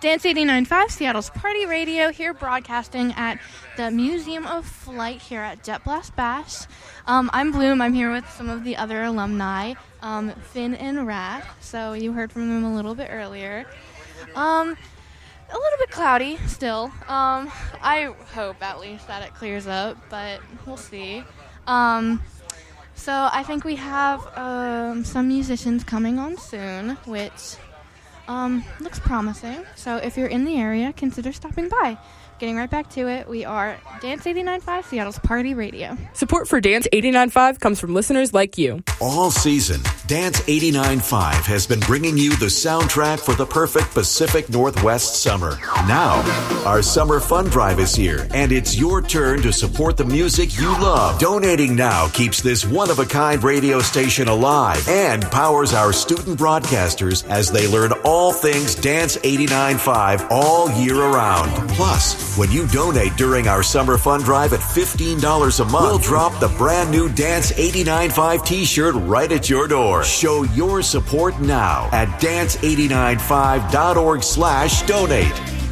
Dance 89.5, Seattle's Party Radio, here broadcasting at the Museum of Flight here at Jet Blast Bash. I'm Bloom. I'm here with some of the other alumni, Finn and Rat. So you heard from them a little bit earlier. A little bit cloudy still. I hope at least that it clears up, but we'll see. So I think we have some musicians coming on soon, which looks promising. So if you're in the area, consider stopping by. Getting right back to it, we are Dance 89.5, Seattle's Party Radio. Support for Dance 89.5 comes from listeners like you. All season, Dance 89.5 has been bringing you the soundtrack for the perfect Pacific Northwest summer. Now, our summer fun drive is here, and it's your turn to support the music you love. Donating now keeps this one-of-a-kind radio station alive and powers our student broadcasters as they learn all things Dance 89.5 all year around. Plus, when you donate during our summer fun drive at $15 a month, we'll drop the brand new Dance 89.5 t-shirt right at your door. Show your support now at dance895.org/donate.